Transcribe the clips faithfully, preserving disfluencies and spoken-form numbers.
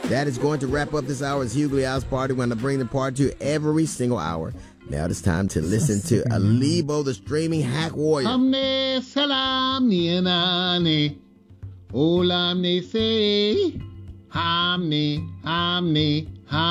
That is going to wrap up this hour's Hughley House Party. We're going to bring the party to every single hour. Now it's time to listen to Alibo, the streaming hack warrior. Hamne salam nianane, olamne say, hamne, hamne,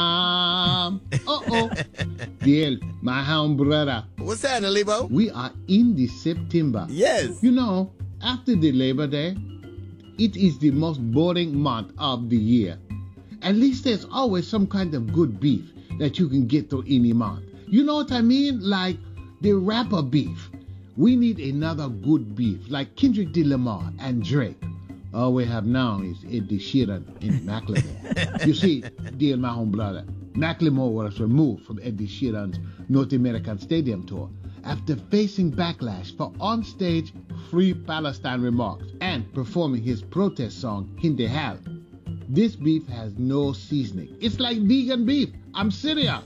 ham. Uh-oh. Dear, my hound brother. What's that, Alibo? We are in the September. Yes. You know, after the Labor Day, it is the most boring month of the year. At least there's always some kind of good beef that you can get through any month. You know what I mean? Like the rapper beef. We need another good beef, like Kendrick Lamar and Drake. All we have now is Ed Sheeran and Macklemore. You see, dear my home brother, Macklemore was removed from Ed Sheeran's North American Stadium tour after facing backlash for onstage Free Palestine remarks and performing his protest song, Hindi Hal. This beef has no seasoning. It's like vegan beef. I'm serious.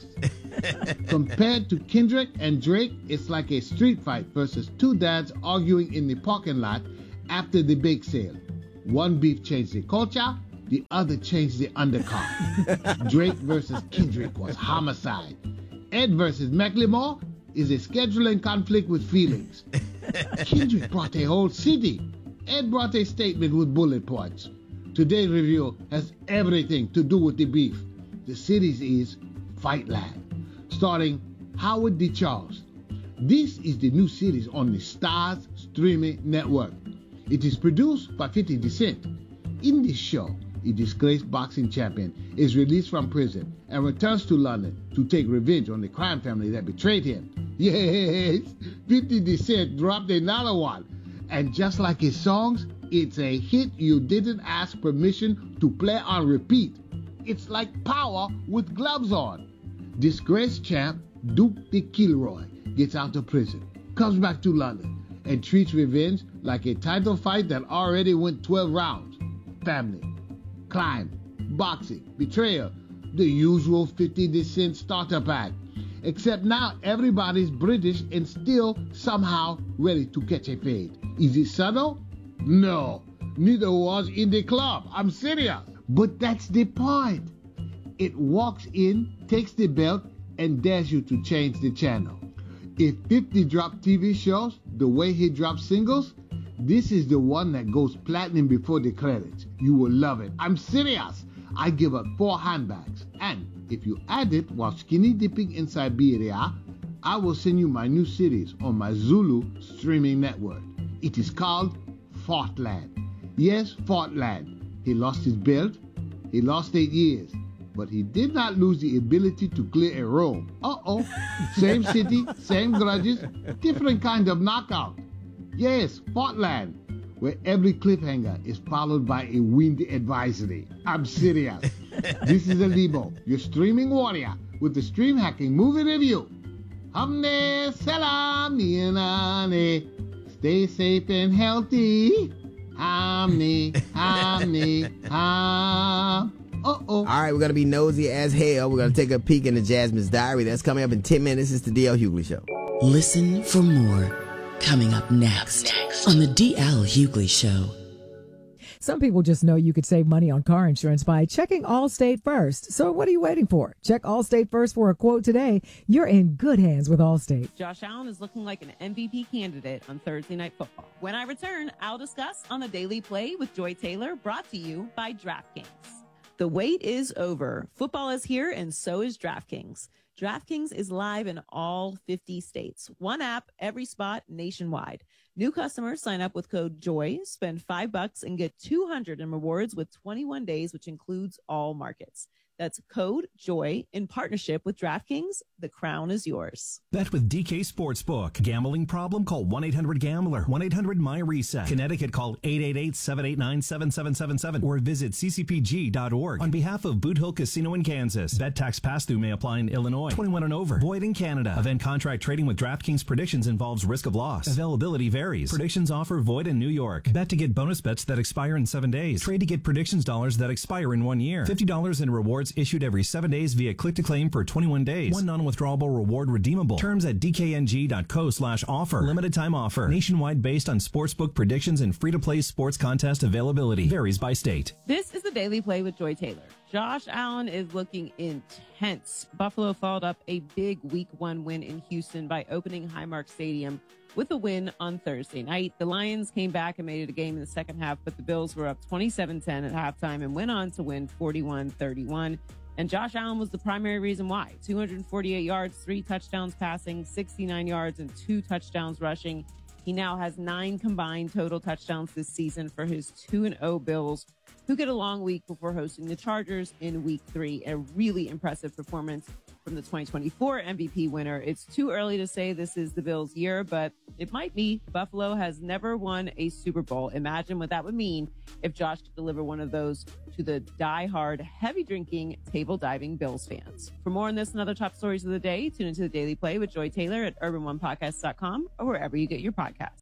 Compared to Kendrick and Drake, it's like a street fight versus two dads arguing in the parking lot after the bake sale. One beef changed the culture, the other changed the undercard. Drake versus Kendrick was homicide. Ed versus Macklemore is a scheduling conflict with feelings. Kendrick brought a whole city. Ed brought a statement with bullet points. Today's review has everything to do with the beef. The series is Fightland, starring Howard D. Charles. This is the new series on the Starz streaming network. It is produced by fifty Cent. In this show, a disgraced boxing champion is released from prison and returns to London to take revenge on the crime family that betrayed him. Yes, fifty Cent dropped another one. And just like his songs, it's a hit you didn't ask permission to play on repeat. It's like Power with gloves on. Disgraced champ Duke de Kilroy gets out of prison, comes back to London, and treats revenge like a title fight that already went twelve rounds. Family, crime, boxing, betrayal, the usual fifty Cent starter pack. Except now everybody's British and still somehow ready to catch a fade. Is it subtle? No, neither was in the club. I'm serious. But that's the point. It walks in, takes the belt, and dares you to change the channel. If fifty dropped T V shows the way he drops singles, this is the one that goes platinum before the credits. You will love it. I'm serious. I give up four handbags. And if you add it while skinny dipping in Siberia, I will send you my new series on my Zulu streaming network. It is called Fortland. Yes, Fortland. He lost his belt. He lost eight years. But he did not lose the ability to clear a room. Uh-oh. Same city, same grudges, different kind of knockout. Yes, Fortland, where every cliffhanger is followed by a wind advisory. I'm serious. This is Alibo, your streaming warrior, with the stream hacking movie review. Hamne salam nianane. Stay safe and healthy. Hamne, hamne, ham. Uh-oh. All right, we're going to be nosy as hell. We're going to take a peek into Jasmine's diary. That's coming up in ten minutes. It's the D L Hughley Show. Listen for more. Coming up next, next on the D L Hughley Show. Some people just know you could save money on car insurance by checking Allstate first. So what are you waiting for? Check Allstate first for a quote today. You're in good hands with Allstate. Josh Allen is looking like an M V P candidate on Thursday Night Football. When I return, I'll discuss on the Daily Play with Joy Taylor, brought to you by DraftKings. The wait is over. Football is here, and so is DraftKings. DraftKings is live in all fifty states. One app, every spot, nationwide. New customers sign up with code JOY, spend five bucks, and get two hundred in rewards with twenty-one days, which includes all markets. That's code JOY in partnership with DraftKings. The crown is yours. Bet with D K Sportsbook. Gambling problem? Call one eight hundred gambler. one eight hundred my reset. Connecticut, call eight eight eight, seven eight nine, seven seven seven seven or visit c c p g dot org. On behalf of Boot Hill Casino in Kansas, bet tax pass-through may apply in Illinois. twenty-one and over. Void in Canada. Event contract trading with DraftKings Predictions involves risk of loss. Availability varies. Predictions offer void in New York. Bet to get bonus bets that expire in seven days. Trade to get predictions dollars that expire in one year. fifty dollars in rewards issued every seven days via click-to-claim for twenty-one days. One non-withdrawable reward redeemable. Terms at d k n g dot co slash offer. Limited time offer. Nationwide based on sportsbook predictions and free-to-play sports contest availability. Varies by state. This is the Daily Play with Joy Taylor. Josh Allen is looking intense. Buffalo followed up a big week one win in Houston by opening Highmark Stadium with a win on Thursday night. The Lions came back and made it a game in the second half, but the Bills were up twenty-seven ten at halftime and went on to win forty-one thirty-one. And Josh Allen was the primary reason why. two hundred forty-eight yards, three touchdowns passing, sixty-nine yards, and two touchdowns rushing. He now has nine combined total touchdowns this season for his two and oh Bills, who get a long week before hosting the Chargers in week three. A really impressive performance from the twenty twenty-four M V P winner. It's too early to say this is the Bills' year, but it might be. Buffalo has never won a Super Bowl. Imagine what that would mean if Josh could deliver one of those to the die-hard, heavy-drinking, table-diving Bills fans. For more on this and other top stories of the day, tune into the Daily Play with Joy Taylor at urban one podcast dot com or wherever you get your podcasts.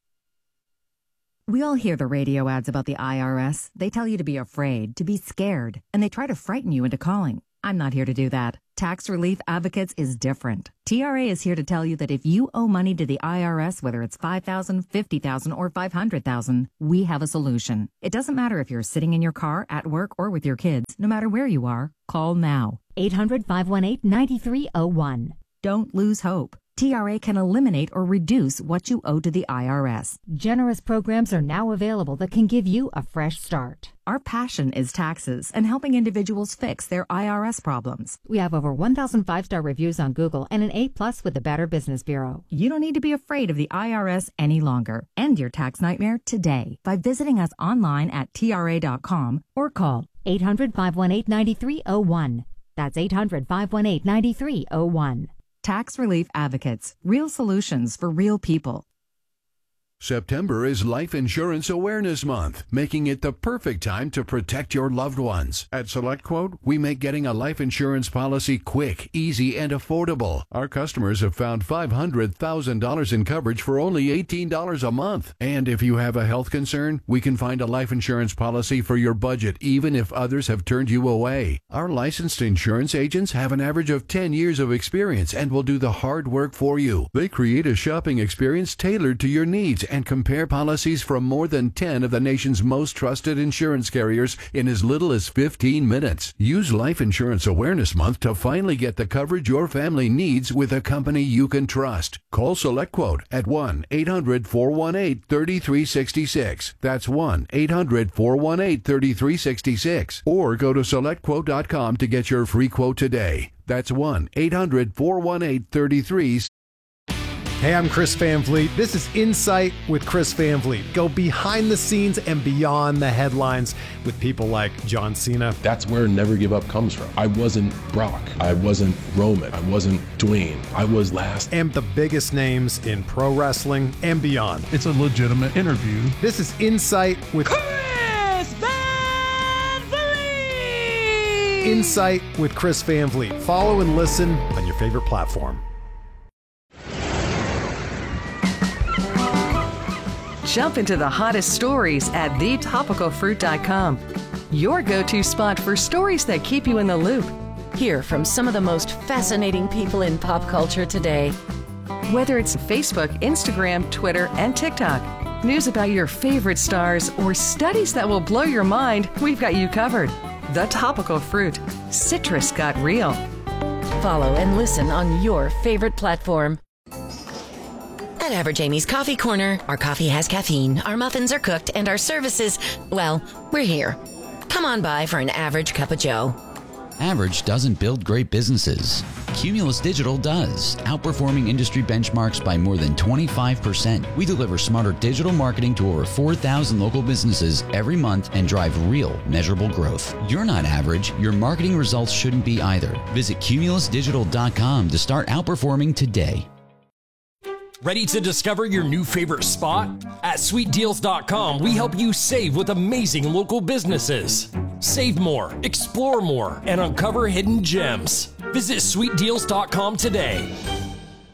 We all hear the radio ads about the I R S. They tell you to be afraid, to be scared, and they try to frighten you into calling. I'm not here to do that. Tax Relief Advocates is different. T R A is here to tell you that if you owe money to the I R S, whether it's five thousand dollars, fifty thousand dollars, or five hundred thousand dollars, we have a solution. It doesn't matter if you're sitting in your car, at work, or with your kids. No matter where you are, call now. eight hundred, five one eight, nine three zero one. Don't lose hope. T R A can eliminate or reduce what you owe to the I R S. Generous programs are now available that can give you a fresh start. Our passion is taxes and helping individuals fix their I R S problems. We have over one thousand five-star reviews on Google and an A plus with the Better Business Bureau. You don't need to be afraid of the I R S any longer. End your tax nightmare today by visiting us online at T R A dot com or call eight hundred, five one eight, nine three zero one. That's eight hundred, five one eight, nine three zero one. Tax Relief Advocates. Real solutions for real people. September is Life Insurance Awareness Month, making it the perfect time to protect your loved ones. At SelectQuote, we make getting a life insurance policy quick, easy, and affordable. Our customers have found five hundred thousand dollars in coverage for only eighteen dollars a month. And if you have a health concern, we can find a life insurance policy for your budget, even if others have turned you away. Our licensed insurance agents have an average of ten years of experience and will do the hard work for you. They create a shopping experience tailored to your needs and compare policies from more than ten of the nation's most trusted insurance carriers in as little as fifteen minutes. Use Life Insurance Awareness Month to finally get the coverage your family needs with a company you can trust. Call SelectQuote at one eight hundred, four one eight, three three six six. That's one eight hundred, four one eight, three three six six. Or go to select quote dot com to get your free quote today. That's one eight hundred, four one eight, three three six six. Hey, I'm Chris Van Vliet. This is Insight with Chris Van Vliet. Go behind the scenes and beyond the headlines with people like John Cena. That's where Never Give Up comes from. I wasn't Brock. I wasn't Roman. I wasn't Dwayne. I was last. And the biggest names in pro wrestling and beyond. It's a legitimate interview. This is Insight with Chris Van Vliet. Insight with Chris Van Vliet. Follow and listen on your favorite platform. Jump into the hottest stories at the topical fruit dot com. Your go-to spot for stories that keep you in the loop. Hear from some of the most fascinating people in pop culture today. Whether it's Facebook, Instagram, Twitter, and TikTok, news about your favorite stars, or studies that will blow your mind, we've got you covered. The Topical Fruit. Citrus got real. Follow and listen on your favorite platform. At Average Amy's Coffee Corner, our coffee has caffeine, our muffins are cooked, and our services, well, we're here. Come on by for an average cup of joe. Average doesn't build great businesses. Cumulus Digital does, outperforming industry benchmarks by more than twenty-five percent. We deliver smarter digital marketing to over four thousand local businesses every month and drive real, measurable growth. You're not average. Your marketing results shouldn't be either. Visit cumulus digital dot com to start outperforming today. Ready to discover your new favorite spot? At sweet deals dot com, we help you save with amazing local businesses. Save more, explore more, and uncover hidden gems. Visit sweet deals dot com today.